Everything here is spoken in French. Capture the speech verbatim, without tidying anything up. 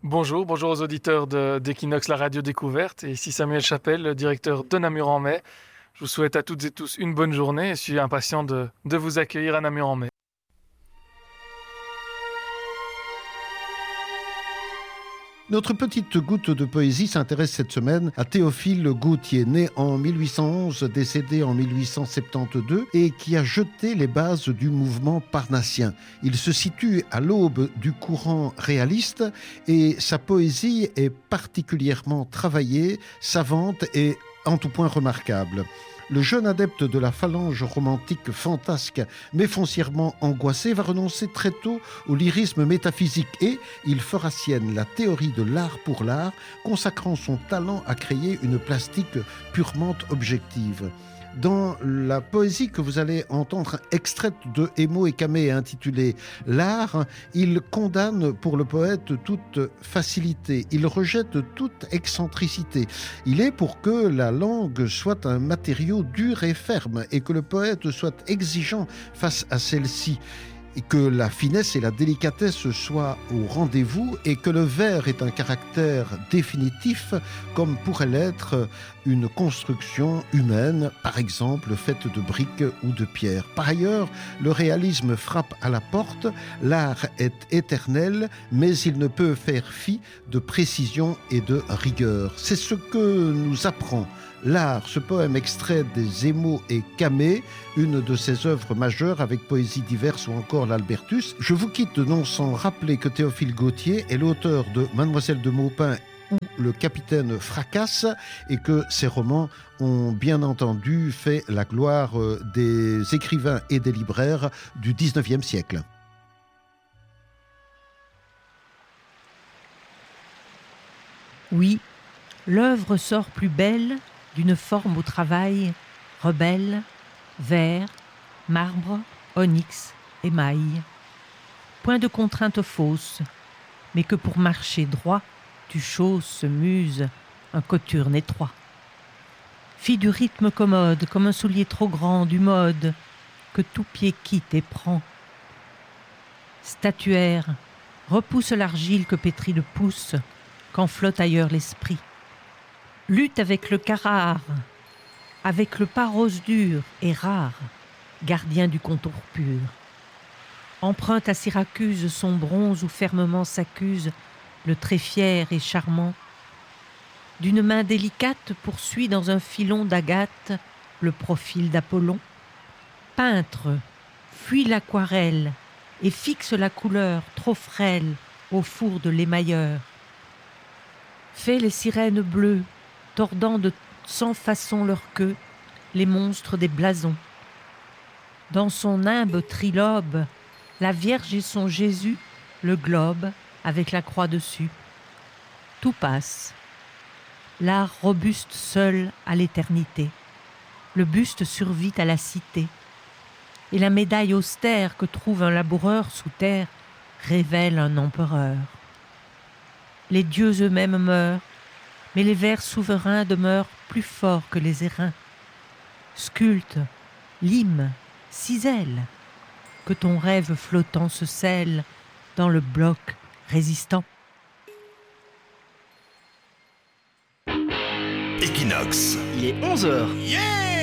Bonjour, bonjour aux auditeurs de, d'Equinox, la radio découverte. Et ici Samuel Chapelle, le directeur de Namur en mai. Je vous souhaite à toutes et tous une bonne journée et je suis impatient de, de vous accueillir à Namur en mai. Notre petite goutte de poésie s'intéresse cette semaine à Théophile Gautier, né en mille huit cent onze, décédé en mille huit cent soixante-douze et qui a jeté les bases du mouvement parnassien. Il se situe à l'aube du courant réaliste et sa poésie est particulièrement travaillée, savante et en tout point remarquable. Le jeune adepte de la phalange romantique fantasque mais foncièrement angoissé va renoncer très tôt au lyrisme métaphysique et il fera sienne la théorie de l'art pour l'art, consacrant son talent à créer une plastique purement objective. Dans la poésie que vous allez entendre, extraite de Émo et Camé intitulée « L'art », il condamne pour le poète toute facilité, il rejette toute excentricité. Il est pour que la langue soit un matériau dur et ferme et que le poète soit exigeant face à celle-ci. Et que la finesse et la délicatesse soient au rendez-vous et que le vers ait un caractère définitif comme pourrait l'être une construction humaine, par exemple faite de briques ou de pierres. Par ailleurs, le réalisme frappe à la porte, l'art est éternel, mais il ne peut faire fi de précision et de rigueur. C'est ce que nous apprend l'art, ce poème extrait des Émo et Camé, une de ses œuvres majeures avec poésie diverse ou encore l'Albertus. Je vous quitte non sans rappeler que Théophile Gautier est l'auteur de Mademoiselle de Maupin ou Le Capitaine Fracasse et que ses romans ont bien entendu fait la gloire des écrivains et des libraires du dix-neuvième siècle. Oui, l'œuvre sort plus belle d'une forme au travail, rebelle, verre, marbre, onyx, émail. Point de contrainte fausse, mais que pour marcher droit, tu chausses, muse, un cothurne étroit. Fille du rythme commode, comme un soulier trop grand du mode, que tout pied quitte et prend. Statuaire, repousse l'argile que pétrit le pouce, quand flotte ailleurs l'esprit. Lutte avec le carrare, avec le parose dur et rare, gardien du contour pur. Emprunte à Syracuse son bronze où fermement s'accuse le trait fier et charmant. D'une main délicate poursuit dans un filon d'agate le profil d'Apollon. Peintre, fuit l'aquarelle et fixe la couleur trop frêle au four de l'émailleur. Fait les sirènes bleues, tordant de cent façons leur queue, les monstres des blasons. Dans son nimbe trilobe, la Vierge et son Jésus, le globe, avec la croix dessus. Tout passe. L'art robuste seul à l'éternité. Le buste survit à la cité. Et la médaille austère que trouve un laboureur sous terre révèle un empereur. Les dieux eux-mêmes meurent, mais les vers souverains demeurent plus forts que les airains. Sculpte, lime, cisèle, que ton rêve flottant se scelle dans le bloc résistant. Equinox. Il est onze heures. Yeah!